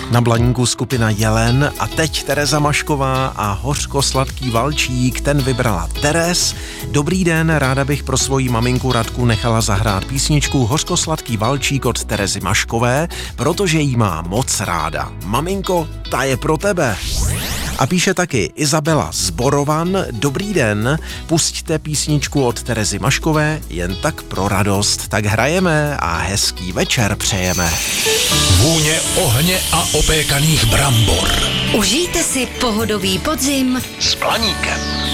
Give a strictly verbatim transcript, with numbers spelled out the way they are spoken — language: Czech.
Na Blaníku skupina Jelen a teď Tereza Mašková a hořko-sladký valčík, ten vybrala Teres. Dobrý den, ráda bych pro svoji maminku Radku nechala zahrát písničku Hořko-sladký valčík od Terezy Maškové, protože jí má moc ráda. Maminko, ta je pro tebe. A píše taky Izabela Zborovan, dobrý den, pusťte písničku od Terezy Maškové, jen tak pro radost, tak hrajeme a hezký večer přejeme. Vůně ohně a opékaných brambor. Užijte si pohodový podzim S Blaníkem.